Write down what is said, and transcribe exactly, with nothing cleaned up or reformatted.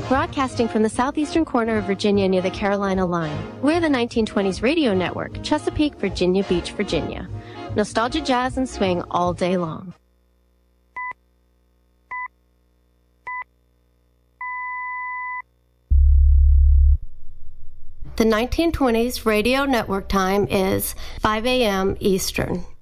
Broadcasting from the southeastern corner of Virginia near the Carolina line, we're the nineteen twenties Radio Network, Chesapeake, Virginia Beach, Virginia. Nostalgia, jazz, and swing all day long. The nineteen twenties Radio Network time is five a m Eastern.